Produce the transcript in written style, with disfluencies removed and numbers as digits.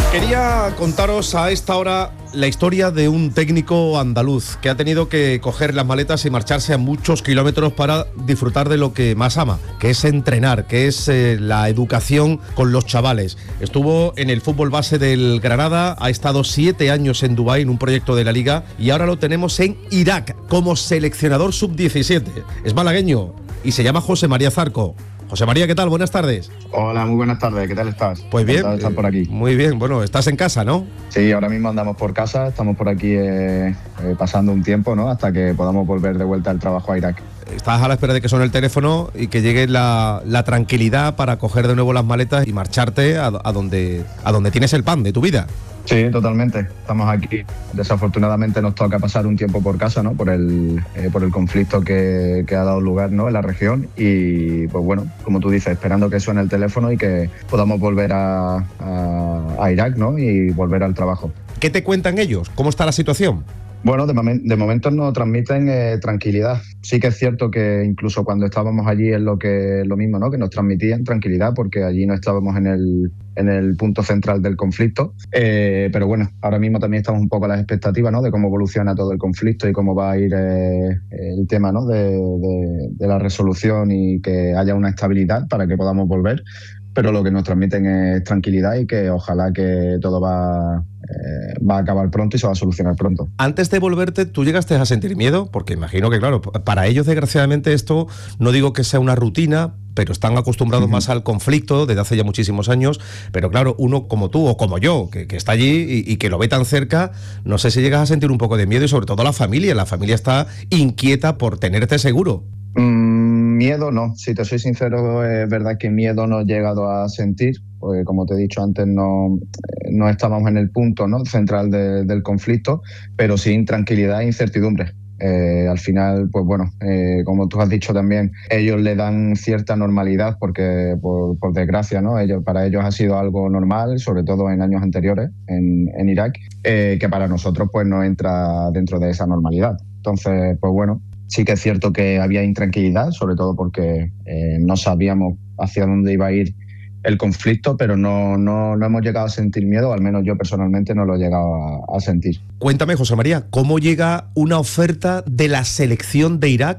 Quería contaros a esta hora la historia de un técnico andaluz que ha tenido que coger las maletas y marcharse a muchos kilómetros para disfrutar de lo que más ama, que es entrenar, que es la educación con los chavales. Estuvo en el fútbol base del Granada, ha estado 7 años en Dubái en un proyecto de la Liga y ahora lo tenemos en Irak como seleccionador sub-17. Es malagueño y se llama José María Zarco. José María, ¿qué tal? Buenas tardes. Hola, muy buenas tardes. ¿Qué tal estás? Pues bien. Encantado de estar por aquí. Muy bien. Bueno, estás en casa, ¿no? Sí, ahora mismo andamos por casa. Estamos por aquí pasando un tiempo, ¿no? Hasta que podamos volver de vuelta al trabajo a Irak. Estás a la espera de que suene el teléfono y que llegue la tranquilidad para coger de nuevo las maletas y marcharte a donde tienes el pan de tu vida. Sí, totalmente. Estamos aquí. Desafortunadamente nos toca pasar un tiempo por casa, ¿no? Por el conflicto que ha dado lugar, ¿no? En la región y, pues bueno, como tú dices, esperando que suene el teléfono y que podamos volver a Irak, ¿no? Y volver al trabajo. ¿Qué te cuentan ellos? ¿Cómo está la situación? Bueno, de momento nos transmiten tranquilidad. Sí que es cierto que incluso cuando estábamos allí es lo mismo, ¿no? Que nos transmitían tranquilidad porque allí no estábamos en el punto central del conflicto. Pero bueno, ahora mismo también estamos un poco a las expectativas, ¿no? De cómo evoluciona todo el conflicto y cómo va a ir el tema, ¿no? De la resolución y que haya una estabilidad para que podamos volver. Pero lo que nos transmiten es tranquilidad y que ojalá que todo va a acabar pronto y se va a solucionar pronto. Antes de volverte, ¿tú llegaste a sentir miedo? Porque imagino que, claro, para ellos desgraciadamente esto, no digo que sea una rutina, pero están acostumbrados más al conflicto desde hace ya muchísimos años, pero claro, uno como tú o como yo, que está allí y que lo ve tan cerca, no sé si llegas a sentir un poco de miedo y sobre todo la familia está inquieta por tenerte seguro. Miedo no, si te soy sincero, es verdad que miedo no he llegado a sentir, porque como te he dicho antes no estábamos en el punto, ¿no? Central del conflicto, pero sí intranquilidad e incertidumbre. Al final, pues bueno, como tú has dicho también, ellos le dan cierta normalidad porque, por desgracia, ¿no? Para ellos ha sido algo normal, sobre todo en años anteriores en Irak, que para nosotros pues no entra dentro de esa normalidad. Entonces, pues bueno, sí que es cierto que había intranquilidad, sobre todo porque no sabíamos hacia dónde iba a ir el conflicto, pero no hemos llegado a sentir miedo, al menos yo personalmente no lo he llegado a sentir. Cuéntame, José María, ¿cómo llega una oferta de la selección de Irak